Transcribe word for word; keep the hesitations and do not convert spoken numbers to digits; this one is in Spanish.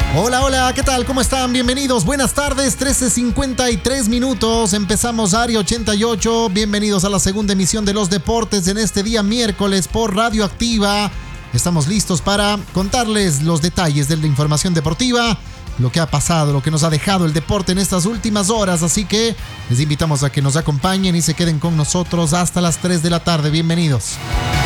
Hola, hola, ¿qué tal? ¿Cómo están? Bienvenidos, buenas tardes, trece cincuenta y tres minutos, empezamos Área ochenta y ocho, bienvenidos a la segunda emisión de los deportes en este día miércoles por Radioactiva. Estamos listos para contarles los detalles de la información deportiva, lo que ha pasado, lo que nos ha dejado el deporte en estas últimas horas, así que les invitamos a que nos acompañen y se queden con nosotros hasta las tres de la tarde, bienvenidos.